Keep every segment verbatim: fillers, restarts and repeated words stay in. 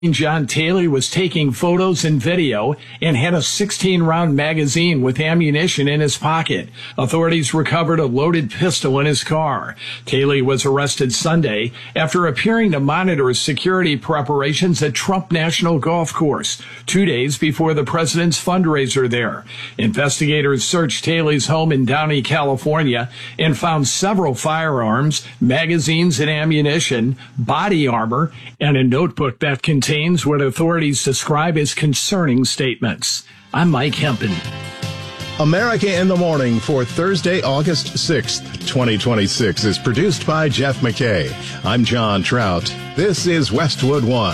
John Taylor was taking photos and video and had a sixteen round magazine with ammunition in his pocket. Authorities recovered a loaded pistol in his car. Taylor was arrested Sunday after appearing to monitor security preparations at Trump National Golf Course, two days before the president's fundraiser there. Investigators searched Taylor's home in Downey, California, and found several firearms, magazines and ammunition, body armor, and a notebook that contained what authorities describe as concerning statements. I'm Mike Hempen. America in the Morning for Thursday, August sixth, twenty twenty-six is produced by Jeff McKay. I'm John Trout. This is Westwood One.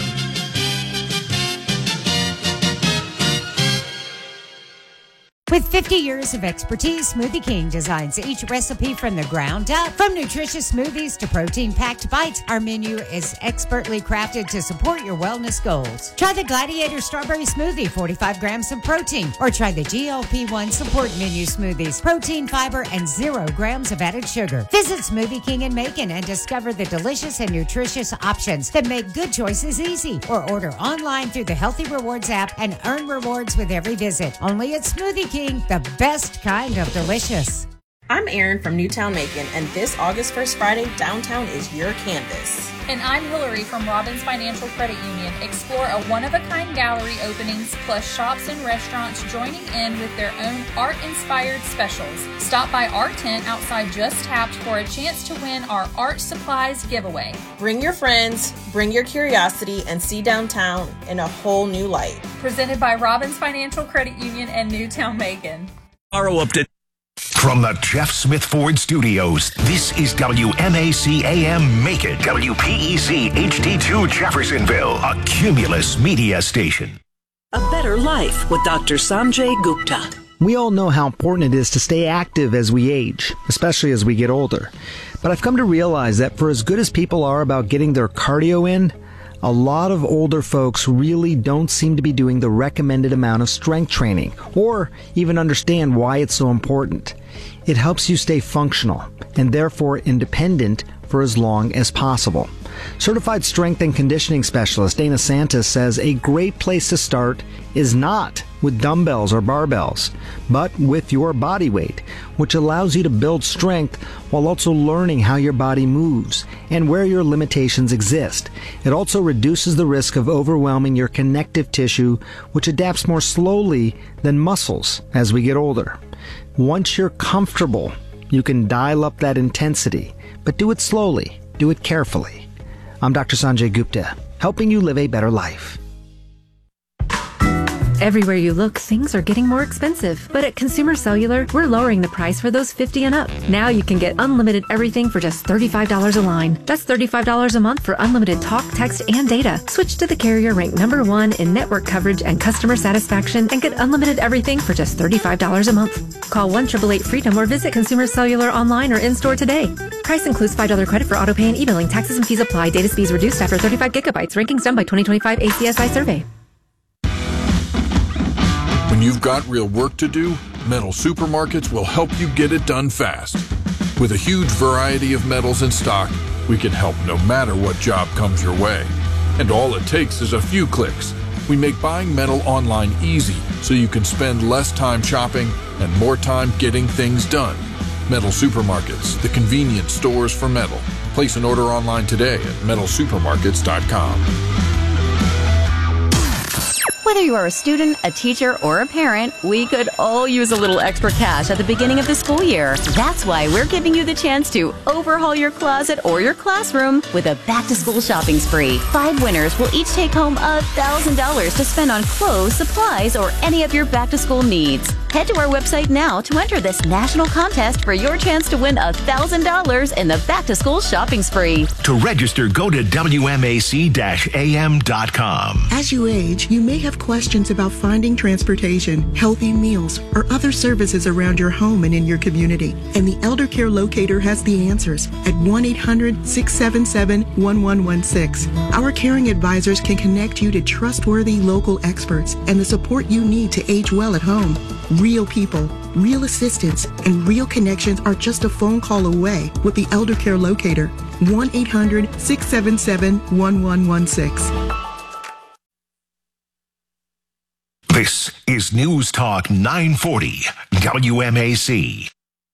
With fifty years of expertise, Smoothie King designs each recipe from the ground up. From nutritious smoothies to protein-packed bites, our menu is expertly crafted to support your wellness goals. Try the Gladiator Strawberry Smoothie, forty-five grams of protein, or try the G L P one Support Menu Smoothies, protein, fiber, and zero grams of added sugar. Visit Smoothie King in Macon and discover the delicious and nutritious options that make good choices easy. Or order online through the Healthy Rewards app and earn rewards with every visit. Only at Smoothie King. The best kind of delicious. I'm Erin from Newtown Macon, and this August first Friday, downtown is your canvas. And I'm Hillary from Robbins Financial Credit Union. Explore a one-of-a-kind gallery openings, plus shops and restaurants joining in with their own art-inspired specials. Stop by our tent outside Just Tapped for a chance to win our art supplies giveaway. Bring your friends, bring your curiosity, and see downtown in a whole new light. Presented by Robbins Financial Credit Union and Newtown Macon. Tomorrow update. From the Jeff Smith Ford Studios, this is W M A C A M Macon, W P E C H D two Jeffersonville, a Cumulus media station. A better life with Doctor Sanjay Gupta. We all know how important it is to stay active as we age, especially as we get older. But I've come to realize that for as good as people are about getting their cardio in, a lot of older folks really don't seem to be doing the recommended amount of strength training, or even understand why it's so important. It helps you stay functional, and therefore independent for as long as possible. Certified strength and conditioning specialist Dana Santos says a great place to start is not with dumbbells or barbells, but with your body weight, which allows you to build strength while also learning how your body moves and where your limitations exist. It also reduces the risk of overwhelming your connective tissue, which adapts more slowly than muscles as we get older. Once you're comfortable, you can dial up that intensity, but do it slowly, do it carefully. I'm Doctor Sanjay Gupta, helping you live a better life. Everywhere you look, things are getting more expensive. But at Consumer Cellular, we're lowering the price for those fifty and up. Now you can get unlimited everything for just thirty-five dollars a line. That's thirty-five dollars a month for unlimited talk, text, and data. Switch to the carrier ranked number one in network coverage and customer satisfaction and get unlimited everything for just thirty-five dollars a month. Call one eight eight eight FREEDOM or visit Consumer Cellular online or in-store today. Price includes five dollars credit for auto-pay and e-billing. Taxes and fees apply. Data speeds reduced after thirty-five gigabytes. Rankings done by twenty twenty-five A C S I survey. When you've got real work to do, Metal Supermarkets will help you get it done fast. With a huge variety of metals in stock, we can help no matter what job comes your way. And all it takes is a few clicks. We make buying metal online easy so you can spend less time shopping and more time getting things done. Metal Supermarkets, the convenient stores for metal. Place an order online today at metal supermarkets dot com. Whether you are a student, a teacher, or a parent, we could all use a little extra cash at the beginning of the school year. That's why we're giving you the chance to overhaul your closet or your classroom with a back-to-school shopping spree. Five winners will each take home one thousand dollars to spend on clothes, supplies, or any of your back-to-school needs. Head to our website now to enter this national contest for your chance to win one thousand dollars in the back-to-school shopping spree. To register, go to W M A C A M dot com. As you age, you may have questions about finding transportation, healthy meals, or other services around your home and in your community. And the Elder Care Locator has the answers at one eight hundred six seven seven one one one six. Our caring advisors can connect you to trustworthy local experts and the support you need to age well at home. Real people, real assistance, and real connections are just a phone call away with the Elder Care Locator. one eight hundred six seven seven one one one six. This is News Talk nine forty W M A C.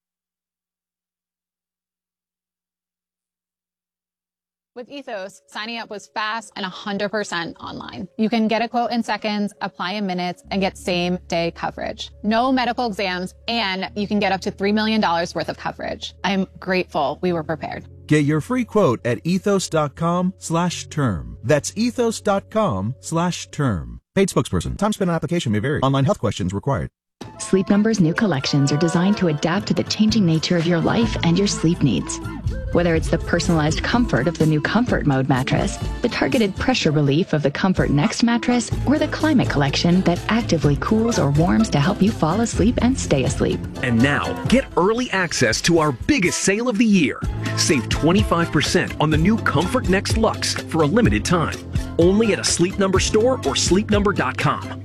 With Ethos, signing up was fast and one hundred percent online. You can get a quote in seconds, apply in minutes, and get same-day coverage. No medical exams, and you can get up to three million dollars worth of coverage. I'm grateful we were prepared. Get your free quote at ethos.com slash term. That's ethos.com slash term. Paid spokesperson. Time spent on application may vary. Online health questions required. Sleep Number's new collections are designed to adapt to the changing nature of your life and your sleep needs. Whether it's the personalized comfort of the new Comfort Mode mattress, the targeted pressure relief of the Comfort Next mattress, or the Climate Collection that actively cools or warms to help you fall asleep and stay asleep. And now, get early access to our biggest sale of the year. Save twenty-five percent on the new Comfort Next Luxe for a limited time. Only at a Sleep Number store or sleep number dot com.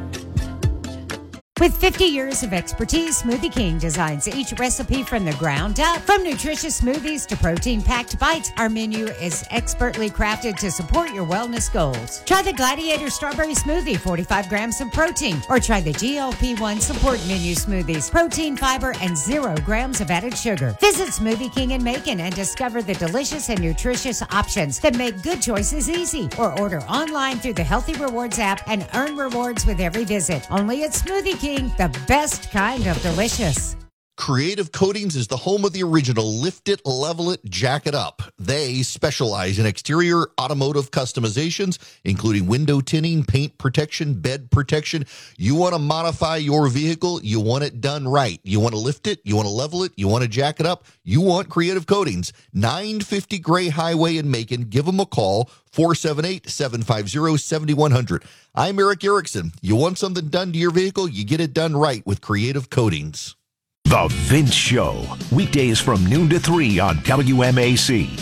With fifty years of expertise, Smoothie King designs each recipe from the ground up. From nutritious smoothies to protein-packed bites, our menu is expertly crafted to support your wellness goals. Try the Gladiator Strawberry Smoothie, forty-five grams of protein, or try the G L P one Support Menu Smoothies, protein, fiber, and zero grams of added sugar. Visit Smoothie King in Macon and discover the delicious and nutritious options that make good choices easy. Or order online through the Healthy Rewards app and earn rewards with every visit. Only at Smoothie King. The best kind of delicious. Creative Coatings is the home of the original Lift It, Level It, Jack It Up. They specialize in exterior automotive customizations, including window tinting, paint protection, bed protection. You want to modify your vehicle, you want it done right. You want to lift it, you want to level it, you want to jack it up, you want Creative Coatings. nine fifty Gray Highway in Macon. Give them a call, four seven eight, seven five zero, seven one zero zero. I'm Eric Erickson. You want something done to your vehicle, you get it done right with Creative Coatings. The Vince Show, weekdays from noon to three on W M A C.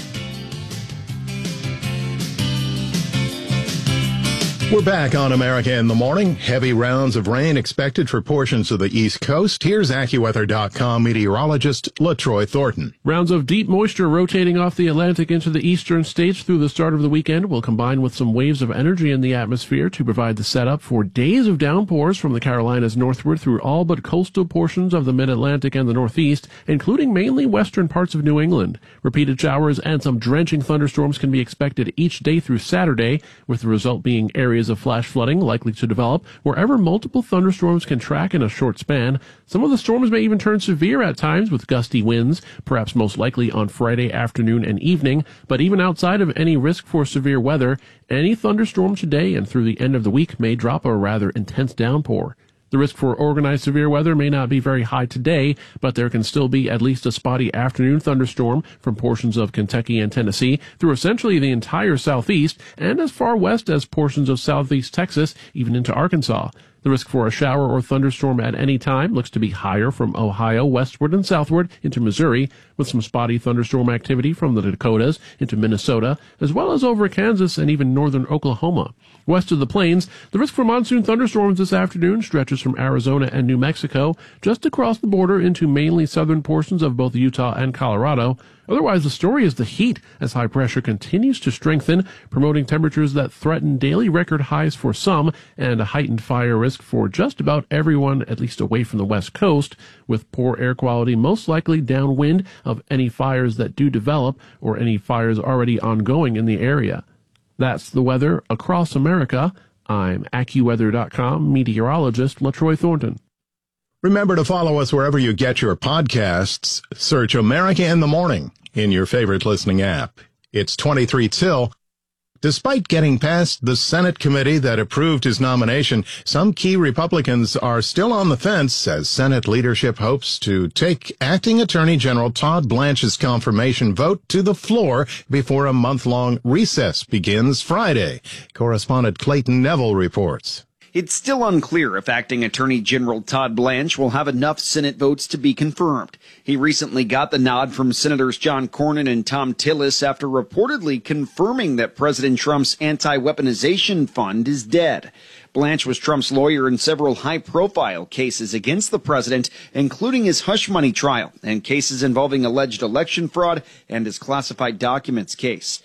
We're back on America in the Morning. Heavy rounds of rain expected for portions of the East Coast. Here's AccuWeather dot com meteorologist LaTroy Thornton. Rounds of deep moisture rotating off the Atlantic into the eastern states through the start of the weekend will combine with some waves of energy in the atmosphere to provide the setup for days of downpours from the Carolinas northward through all but coastal portions of the mid-Atlantic and the Northeast, including mainly western parts of New England. Repeated showers and some drenching thunderstorms can be expected each day through Saturday, with the result being areas of flash flooding likely to develop wherever multiple thunderstorms can track in a short span. Some of the storms may even turn severe at times with gusty winds, perhaps most likely on Friday afternoon and evening. But even outside of any risk for severe weather, any thunderstorm today and through the end of the week may drop a rather intense downpour. The risk for organized severe weather may not be very high today, but there can still be at least a spotty afternoon thunderstorm from portions of Kentucky and Tennessee through essentially the entire southeast and as far west as portions of southeast Texas, even into Arkansas. The risk for a shower or thunderstorm at any time looks to be higher from Ohio westward and southward into Missouri, with some spotty thunderstorm activity from the Dakotas into Minnesota, as well as over Kansas and even northern Oklahoma. West of the plains, the risk for monsoon thunderstorms this afternoon stretches from Arizona and New Mexico just across the border into mainly southern portions of both Utah and Colorado. Otherwise, the story is the heat as high pressure continues to strengthen, promoting temperatures that threaten daily record highs for some and a heightened fire risk for just about everyone, at least away from the west coast, with poor air quality most likely downwind of any fires that do develop or any fires already ongoing in the area. That's the weather across America. I'm AccuWeather dot com meteorologist LaTroy Thornton. Remember to follow us wherever you get your podcasts. Search America in the Morning in your favorite listening app. It's twenty-three till. Despite getting past the Senate committee that approved his nomination, some key Republicans are still on the fence as Senate leadership hopes to take Acting Attorney General Todd Blanche's confirmation vote to the floor before a month-long recess begins Friday. Correspondent Clayton Neville reports. It's still unclear if Acting Attorney General Todd Blanche will have enough Senate votes to be confirmed. He recently got the nod from Senators John Cornyn and Thom Tillis after reportedly confirming that President Trump's anti-weaponization fund is dead. Blanche was Trump's lawyer in several high-profile cases against the president, including his hush money trial and cases involving alleged election fraud and his classified documents case.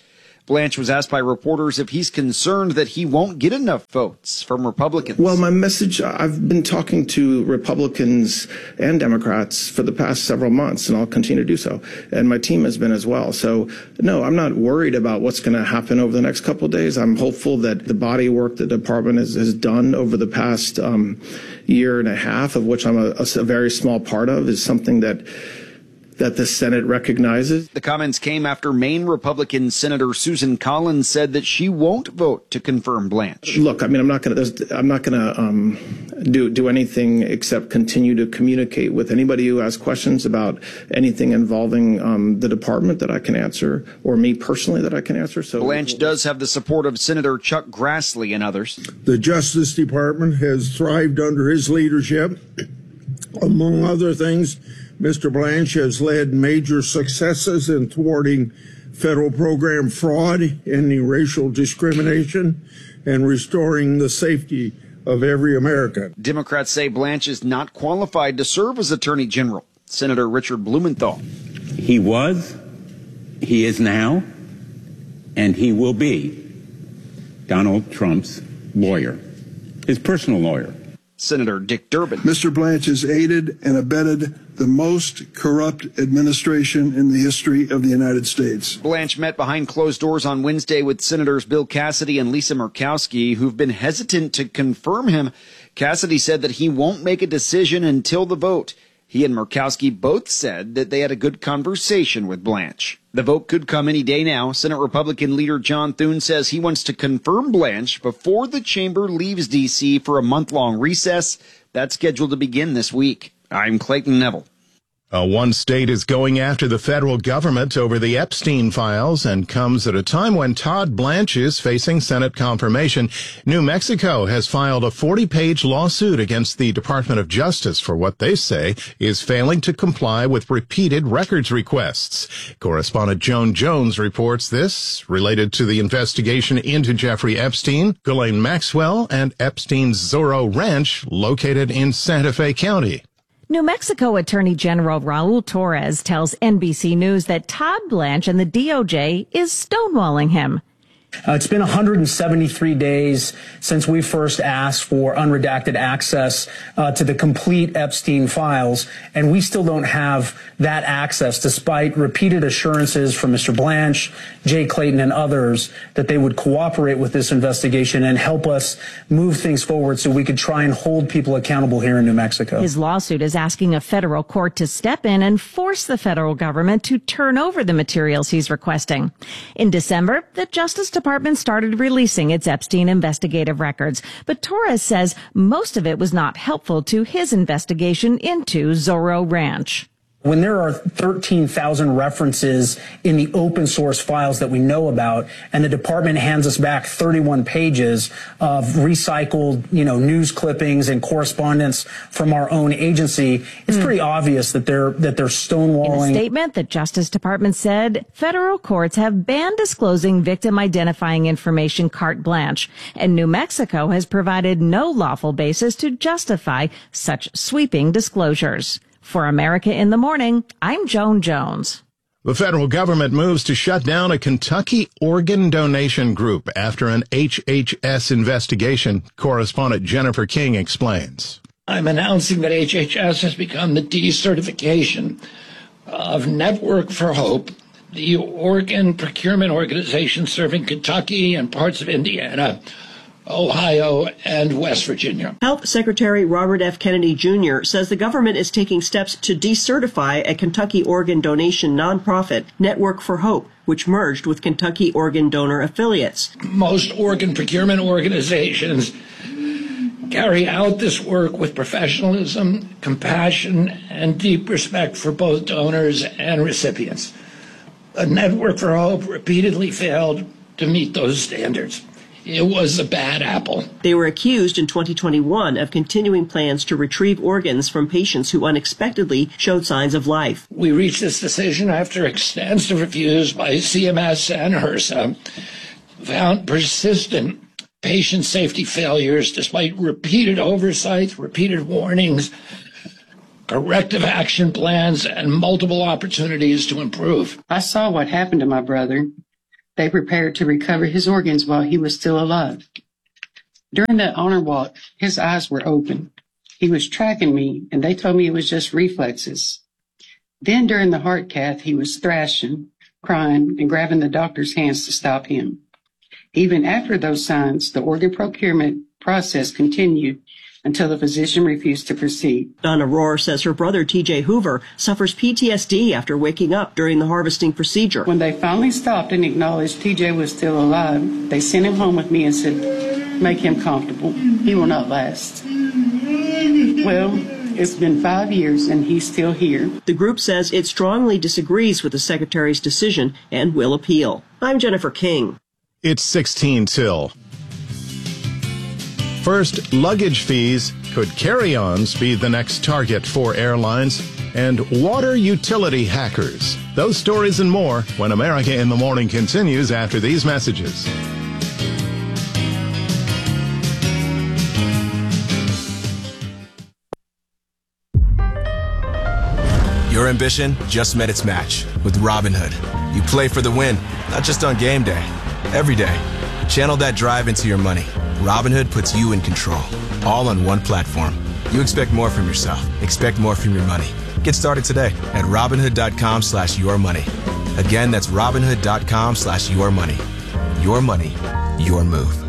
Blanch was asked by reporters if he's concerned that he won't get enough votes from Republicans. Well, my message, I've been talking to Republicans and Democrats for the past several months, and I'll continue to do so. And my team has been as well. So, no, I'm not worried about what's going to happen over the next couple of days. I'm hopeful that the body work the department has, has done over the past um, year and a half, of which I'm a, a very small part of, is something that that the Senate recognizes. The comments came after Maine Republican Senator Susan Collins said that she won't vote to confirm Blanch. Look, I mean, I'm not going to, I'm not going to um, do do anything except continue to communicate with anybody who has questions about anything involving um, the department that I can answer, or me personally that I can answer. So Blanch does have the support of Senator Chuck Grassley and others. The Justice Department has thrived under his leadership. Among other things, Mister Blanch has led major successes in thwarting federal program fraud, ending racial discrimination, and restoring the safety of every American. Democrats say Blanch is not qualified to serve as Attorney General. Senator Richard Blumenthal. He was, he is now, and he will be Donald Trump's lawyer, his personal lawyer. Senator Dick Durbin. Mister Blanch has aided and abetted the most corrupt administration in the history of the United States. Blanch met behind closed doors on Wednesday with Senators Bill Cassidy and Lisa Murkowski, who've been hesitant to confirm him. Cassidy said that he won't make a decision until the vote. He and Murkowski both said that they had a good conversation with Blanch. The vote could come any day now. Senate Republican leader John Thune says he wants to confirm Blanch before the chamber leaves D C for a month-long recess. That's scheduled to begin this week. I'm Clayton Neville. Uh, one state is going after the federal government over the Epstein files, and comes at a time when Todd Blanch is facing Senate confirmation. New Mexico has filed a forty-page lawsuit against the Department of Justice for what they say is failing to comply with repeated records requests. Correspondent Joan Jones reports this, related to the investigation into Jeffrey Epstein, Ghislaine Maxwell, and Epstein's Zorro Ranch located in Santa Fe County. New Mexico Attorney General Raul Torres tells N B C News that Todd Blanch and the D O J is stonewalling him. Uh, it's been one hundred seventy-three days since we first asked for unredacted access uh, to the complete Epstein files, and we still don't have that access, despite repeated assurances from Mister Blanch, Jay Clayton, and others that they would cooperate with this investigation and help us move things forward so we could try and hold people accountable here in New Mexico. His lawsuit is asking a federal court to step in and force the federal government to turn over the materials he's requesting. In December, the Justice Department started releasing its Epstein investigative records, but Torres says most of it was not helpful to his investigation into Zorro Ranch. When there are thirteen thousand references in the open source files that we know about, and the department hands us back thirty-one pages of recycled, you know, news clippings and correspondence from our own agency, it's mm. pretty obvious that they're that they're stonewalling. In a statement, the Justice Department said federal courts have banned disclosing victim identifying information carte blanche, and New Mexico has provided no lawful basis to justify such sweeping disclosures. For America in the Morning, I'm Joan Jones. The federal government moves to shut down a Kentucky organ donation group after an H H S investigation. Correspondent Jennifer King explains. I'm announcing that H H S has become the decertification of Network for Hope, the organ procurement organization serving Kentucky and parts of Indiana, Ohio, and West Virginia. Health Secretary Robert F. Kennedy Junior says the government is taking steps to decertify a Kentucky organ donation nonprofit, Network for Hope, which merged with Kentucky organ donor affiliates. Most organ procurement organizations carry out this work with professionalism, compassion, and deep respect for both donors and recipients. A Network for Hope repeatedly failed to meet those standards. It was a bad apple. They were accused in twenty twenty-one of continuing plans to retrieve organs from patients who unexpectedly showed signs of life. We reached this decision after extensive reviews by C M S and HRSA found persistent patient safety failures despite repeated oversights, repeated warnings, corrective action plans, and multiple opportunities to improve. I saw what happened to my brother. They prepared to recover his organs while he was still alive. During the honor walk, his eyes were open. He was tracking me, and they told me it was just reflexes. Then during the heart cath, he was thrashing, crying, and grabbing the doctor's hands to stop him. Even after those signs, the organ procurement process continued until the physician refused to proceed. Donna Rohr says her brother, T J Hoover, suffers P T S D after waking up during the harvesting procedure. When they finally stopped and acknowledged T J was still alive, they sent him home with me and said, make him comfortable. He will not last. Well, it's been five years and he's still here. The group says it strongly disagrees with the secretary's decision and will appeal. I'm Jennifer King. It's sixteen till. First, luggage fees. Could carry-ons be the next target for airlines? And water utility hackers. Those stories and more when America in the Morning continues after these messages. Your ambition just met its match with Robinhood. You play for the win, not just on game day, every day. Channel that drive into your money. Robinhood puts you in control, all on one platform. You expect more from yourself. Expect more from your money. Get started today at Robinhood.com slash your money. Again, that's Robinhood.com slash your money. Your money, your move.